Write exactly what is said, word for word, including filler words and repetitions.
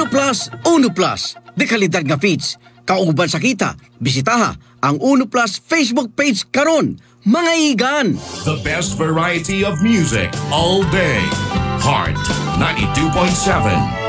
Uno Plus, Uno Plus. De kalidad nga feeds. Kauban sa kita, bisitaha ang Uno Plus Facebook page karon. Mga igan! The best variety of music all day. Heart ninety-two point seven.